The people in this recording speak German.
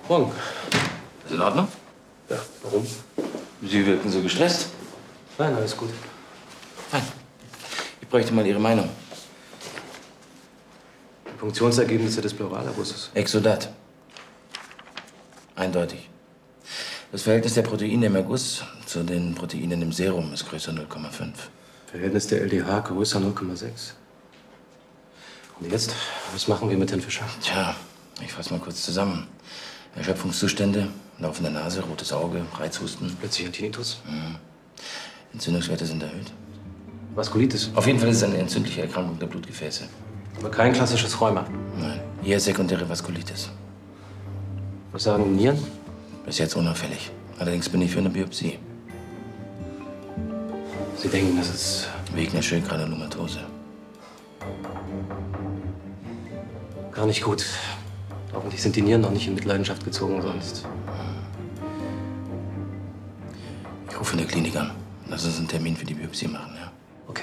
Morgen. Ist in Ordnung? Ja, warum? Sie wirken so gestresst. Nein, alles gut. Fein. Ich bräuchte mal Ihre Meinung. Die Funktionsergebnisse des Pleuralabusses. Exudat. Eindeutig. Das Verhältnis der Proteine im Erguss zu den Proteinen im Serum ist größer 0,5. Verhältnis der LDH größer 0,6. Und jetzt? Was machen wir mit Herrn Fischer? Tja, ich fasse mal kurz zusammen. Erschöpfungszustände, laufende Nase, rotes Auge, Reizhusten. Plötzlicher Tinnitus. Entzündungswerte sind erhöht. Vaskulitis. Auf jeden Fall ist es eine entzündliche Erkrankung der Blutgefäße. Aber kein klassisches Rheuma. Nein, eher sekundäre Vaskulitis. Was sagen die Nieren? Bis jetzt unauffällig. Allerdings bin ich für eine Biopsie. Sie denken, das ist... Wegen der Schildgranulomatose. gar nicht gut. Hoffentlich sind die Nieren noch nicht in Mitleidenschaft gezogen, sonst... Ich rufe in der Klinik an. Lass uns einen Termin für die Biopsie machen, ja?